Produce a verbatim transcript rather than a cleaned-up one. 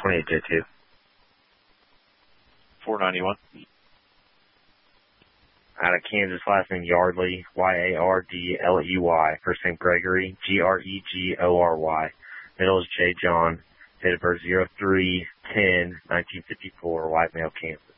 twenty-eight J two. four ninety-one. Out of Kansas, last name Yardley, Y A R D L E Y. First name Gregory, G R E G O R Y. Middle is J. John. Date of birth zero three ten nineteen fifty-four, white male, Kansas.